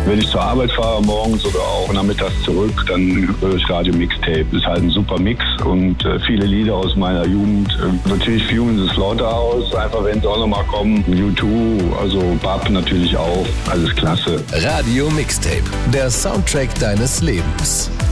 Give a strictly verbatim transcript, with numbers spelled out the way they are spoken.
Wenn ich zur Arbeit fahre morgens oder auch nachmittags zurück, dann höre ich Radio Mixtape. Ist halt ein super Mix und äh, viele Lieder aus meiner Jugend. Äh, natürlich Fuel in the Slaughterhouse, einfach wenn es auch nochmal kommen. U zwei, also Bab natürlich auch. Alles klasse. Radio Mixtape, der Soundtrack deines Lebens.